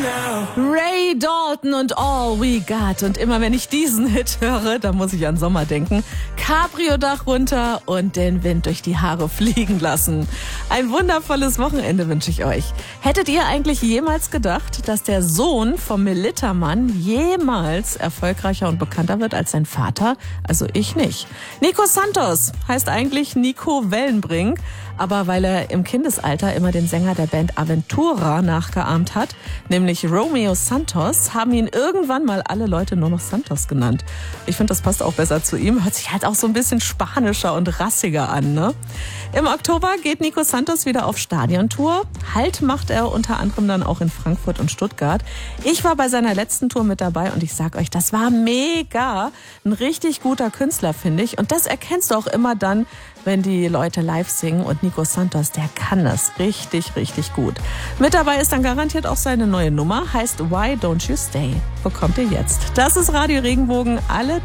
Ray Dalton und All We Got. Und immer wenn ich diesen Hit höre, dann muss ich an Sommer denken. Cabrio-Dach runter und den Wind durch die Haare fliegen lassen. Ein wundervolles Wochenende wünsche ich euch. Hättet ihr eigentlich jemals gedacht, dass der Sohn vom Militermann jemals erfolgreicher und bekannter wird als sein Vater? Also ich nicht. Nico Santos heißt eigentlich Nico Wellenbrink, aber weil er im Kindesalter immer den Sänger der Band Aventura nachgeahmt hat, nämlich Romeo Santos, haben ihn irgendwann mal alle Leute nur noch Santos genannt. Ich finde, das passt auch besser zu ihm. Hört sich halt auch so ein bisschen spanischer und rassiger an, ne? Im Oktober geht Nico Santos wieder auf Stadiontour. Halt macht er unter anderem dann auch in Frankfurt und Stuttgart. Ich war bei seiner letzten Tour mit dabei und ich sag euch, das war mega. Ein richtig guter Künstler, finde ich. Und das erkennst du auch immer dann, wenn die Leute live singen. Und Nico Santos, der kann das richtig, richtig gut. Mit dabei ist dann garantiert auch seine neue Nummer, heißt Why Don't You Stay. Bekommt ihr jetzt. Das ist Radio Regenbogen, alle